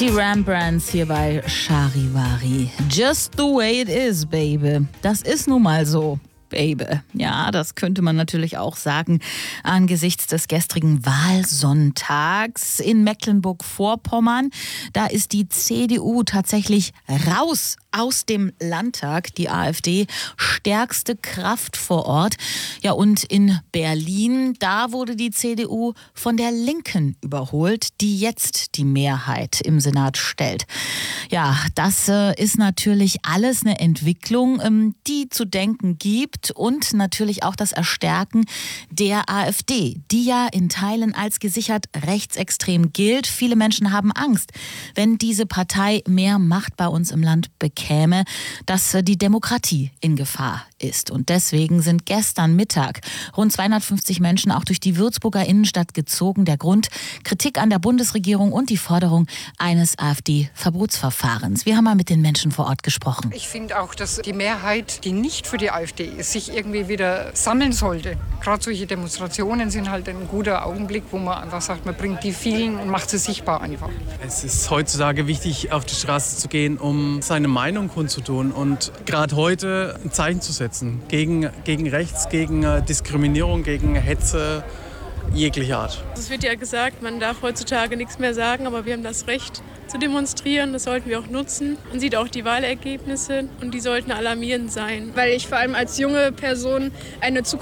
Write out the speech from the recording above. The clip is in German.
Die Rembrandts hier bei Charivari. Just the way it is, baby. Das ist nun mal so. Baby. Ja, das könnte man natürlich auch sagen angesichts des gestrigen Wahlsonntags in Mecklenburg-Vorpommern. Da ist die CDU tatsächlich raus aus dem Landtag, die AfD stärkste Kraft vor Ort. Ja, und in Berlin, da wurde die CDU von der Linken überholt, die jetzt die Mehrheit im Senat stellt. Ja, das ist natürlich alles eine Entwicklung, die zu denken gibt und natürlich auch das Erstärken der AfD, die ja in Teilen als gesichert rechtsextrem gilt. Viele Menschen haben Angst, wenn diese Partei mehr Macht bei uns im Land bekäme, dass die Demokratie in Gefahr ist. Und deswegen sind gestern Mittag rund 250 Menschen auch durch die Würzburger Innenstadt gezogen. Der Grund: Kritik an der Bundesregierung und die Forderung eines AfD-Verbotsverfahrens. Wir haben mal mit den Menschen vor Ort gesprochen. Ich finde auch, dass die Mehrheit, die nicht für die AfD ist, sich irgendwie wieder sammeln sollte. Gerade solche Demonstrationen sind halt ein guter Augenblick, wo man einfach sagt, man bringt die vielen und macht sie sichtbar einfach. Es ist heutzutage wichtig, auf die Straße zu gehen, um seine Meinung kundzutun und gerade heute ein Zeichen zu setzen gegen Rechts, gegen Diskriminierung, gegen Hetze jeglicher Art. Es wird ja gesagt, man darf heutzutage nichts mehr sagen, aber wir haben das Recht zu demonstrieren. Das sollten wir auch nutzen. Man sieht auch die Wahlergebnisse und die sollten alarmierend sein. Weil ich vor allem als junge Person eine